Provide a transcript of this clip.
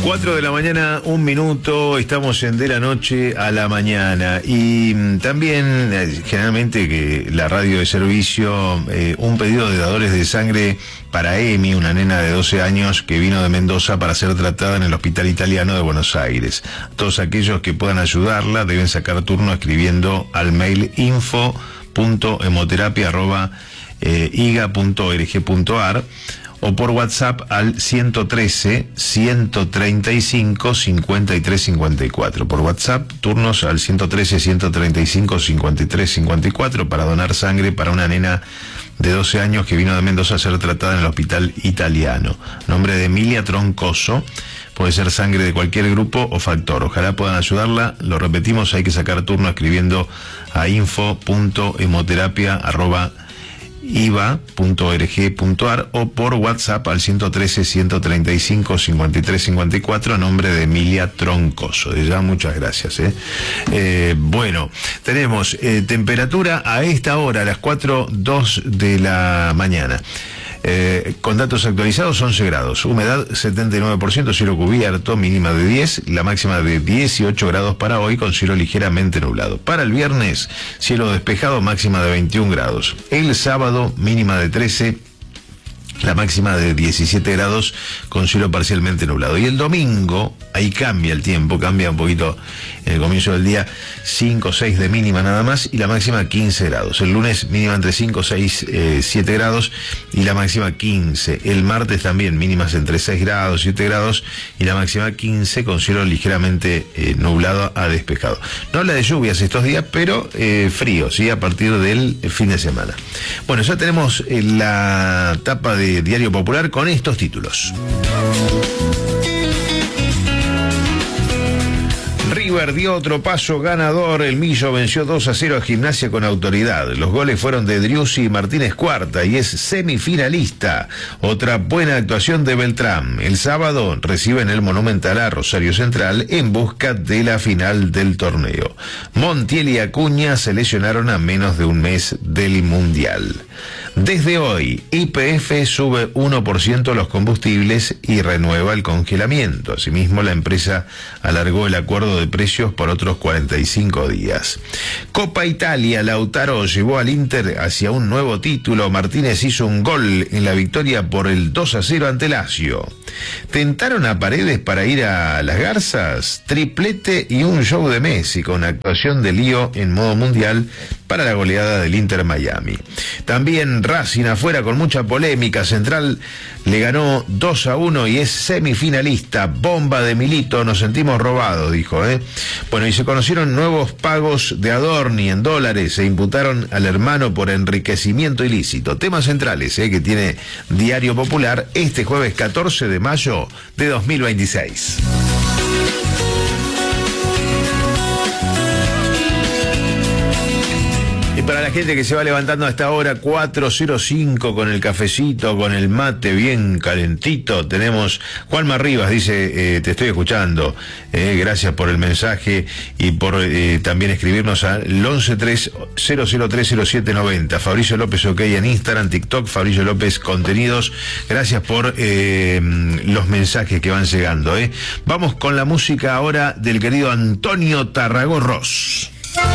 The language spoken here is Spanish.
4 de la mañana, 1 minuto, estamos en De la Noche a la Mañana. Y también, generalmente, que la radio de servicio, un pedido de dadores de sangre para Emi, una nena de 12 años que vino de Mendoza para ser tratada en el Hospital Italiano de Buenos Aires. Todos aquellos que puedan ayudarla deben sacar turno escribiendo al mail info.hemoterapia@iga.org.ar o por WhatsApp al 113-135-5354. Por WhatsApp, turnos al 113-135-5354 para donar sangre para una nena de 12 años que vino de Mendoza a ser tratada en el Hospital Italiano. Nombre de Emilia Troncoso. Puede ser sangre de cualquier grupo o factor. Ojalá puedan ayudarla. Lo repetimos, hay que sacar turno escribiendo a info.hemoterapia@iva.org.ar o por WhatsApp al 113-135-5354 a nombre de Emilia Troncoso. De ya, muchas gracias. Bueno, tenemos temperatura a esta hora, a las 4:02 de la mañana. Con datos actualizados, 11 grados, humedad 79%, cielo cubierto, mínima de 10, la máxima de 18 grados para hoy, con cielo ligeramente nublado. Para el viernes, cielo despejado, máxima de 21 grados. El sábado, mínima de 13, la máxima de 17 grados, con cielo parcialmente nublado. Y el domingo, ahí cambia el tiempo, cambia un poquito en el comienzo del día, 5 o 6 de mínima nada más, y la máxima 15 grados. El lunes, mínima entre 5, 6, 7 grados, y la máxima 15. El martes también, mínimas entre 6 grados, 7 grados, y la máxima 15, con cielo ligeramente nublado a despejado. No habla de lluvias estos días, pero frío, ¿sí? A partir del fin de semana. Bueno, ya tenemos la tapa de Diario Popular con estos títulos. River dio otro paso ganador. El Millo venció 2-0 a Gimnasia con autoridad. Los goles fueron de Driussi y Martínez Cuarta y es semifinalista. Otra buena actuación de Beltrán. El sábado recibe en el Monumental a Rosario Central en busca de la final del torneo. Montiel y Acuña se lesionaron a menos de un mes del Mundial. Desde hoy, YPF sube 1% los combustibles y renueva el congelamiento. Asimismo, la empresa alargó el acuerdo de precios por otros 45 días. Copa Italia, Lautaro llevó al Inter hacia un nuevo título. Martínez hizo un gol en la victoria por el 2-0 ante Lazio. ¿Tentaron a Paredes para ir a las Garzas? Triplete y un show de Messi con actuación de Lío en modo mundial para la goleada del Inter Miami. También Racing afuera con mucha polémica. Central le ganó 2-1 y es semifinalista. Bomba de Milito, nos sentimos robados, dijo. Bueno, y se conocieron nuevos pagos de Adorni en dólares. Se imputaron al hermano por enriquecimiento ilícito. Temas centrales que tiene Diario Popular este jueves 14 de mayo de 2026. Y para la gente que se va levantando a esta hora, 4:05 con el cafecito, con el mate bien calentito, tenemos Juanma Rivas, dice, te estoy escuchando, gracias por el mensaje y por también escribirnos al 1130030790. Fabricio López OK en Instagram, TikTok, Fabricio López Contenidos. Gracias por los mensajes que van llegando. Vamos con la música ahora del querido Antonio Tarragó Ross.